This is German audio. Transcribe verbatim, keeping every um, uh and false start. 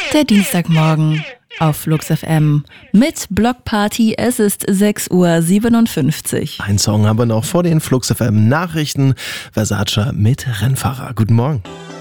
Der Dienstagmorgen auf Flux F M mit Blockparty. Es ist sechs Uhr siebenundfünfzig. Ein Song haben wir noch vor den Flux F M Nachrichten. Versace mit Rennfahrer. Guten Morgen.